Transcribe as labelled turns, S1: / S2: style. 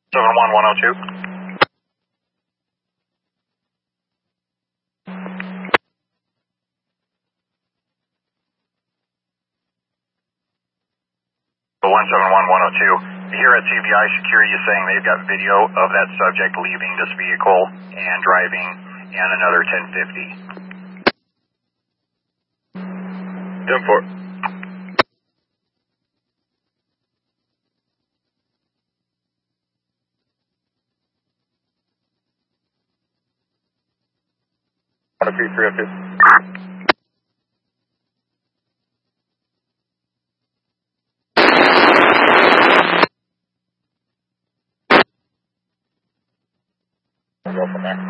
S1: 71102. The 171102. Here at CVI Security is saying they've got video of that subject leaving this vehicle and driving in another 1050. 10-4. On a 302. We'll go from there.